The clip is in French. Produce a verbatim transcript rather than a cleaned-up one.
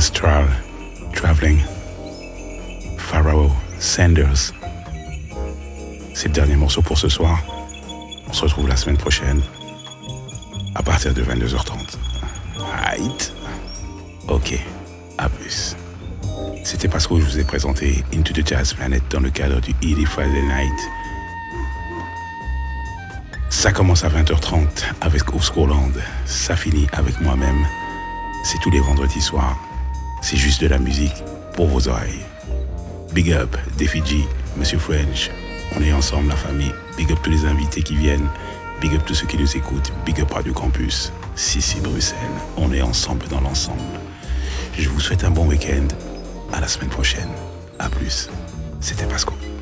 Astral Traveling, Pharaoh Sanders. C'est le dernier morceau pour ce soir. On se retrouve la semaine prochaine à partir de vingt-deux heures trente. Right. Ok, à plus. C'était parce que je vous ai présenté Into the Jazz Planet dans le cadre du Eddy Friday Night. Ça commence à vingt heures trente avec Ouscourland. Ça finit avec moi-même. C'est tous les vendredis soirs. C'est juste de la musique pour vos oreilles. Big up, Défi G, Monsieur French. On est ensemble, la famille. Big up tous les invités qui viennent. Big up tous ceux qui nous écoutent. Big up Radio Campus. Sissi Bruxelles. On est ensemble dans l'ensemble. Je vous souhaite un bon week-end. À la semaine prochaine. À plus. C'était Pasco.